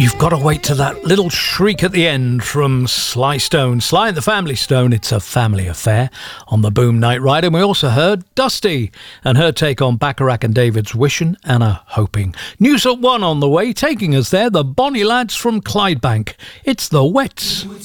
You've got to wait to that little shriek at the end from Sly Stone. Sly and the Family Stone, It's a Family Affair on the Boom Night Ride. And we also heard Dusty and her take on Bacharach and David's Wishin' and a Hoping. News at 1 on the way, taking us there, the Bonnie Lads from Clydebank. It's the Wets.